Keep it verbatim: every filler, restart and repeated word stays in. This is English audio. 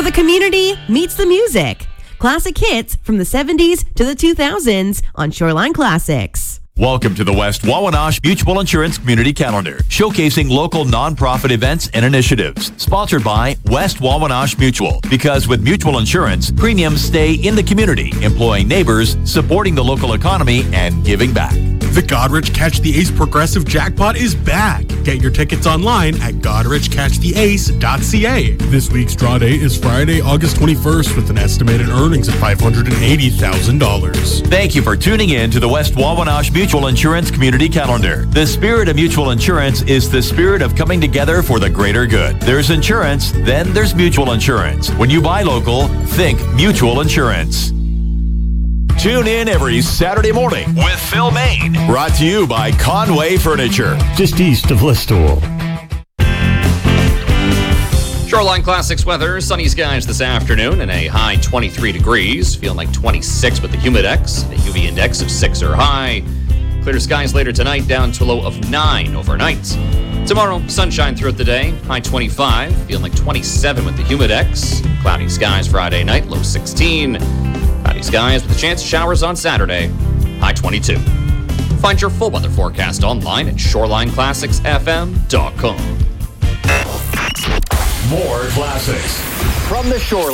the community meets the music. Classic hits from the seventies to the two thousands on Shoreline Classics. Welcome to the West Wawanosh Mutual Insurance Community Calendar, showcasing local nonprofit events and initiatives. Sponsored by West Wawanosh Mutual, because with mutual insurance, premiums stay in the community, employing neighbors, supporting the local economy, and giving back. The Godrich Catch the Ace Progressive Jackpot is back. Get your tickets online at godrich catch the ace dot c a. This week's draw date is Friday, August twenty-first, with an estimated earnings of five hundred eighty thousand dollars. Thank you for tuning in to the West Wawanosh Mutual Insurance Community Calendar. The spirit of mutual insurance is the spirit of coming together for the greater good. There's insurance, then there's mutual insurance. When you buy local, think mutual insurance. Tune in every Saturday morning with Phil Main. Brought to you by Conway Furniture, just east of Listowel. Shoreline Classics weather, sunny skies this afternoon and a high twenty-three degrees. Feeling like twenty-six with the Humidex, a U V index of six or high. Clear skies later tonight, down to a low of nine overnight. Tomorrow, sunshine throughout the day, high twenty-five. Feeling like twenty-seven with the Humidex. Cloudy skies Friday night, low sixteen. Cloudy skies with a chance of showers on Saturday, high twenty-two. Find your full weather forecast online at shoreline classics f m dot com. more classics from the Shoreline.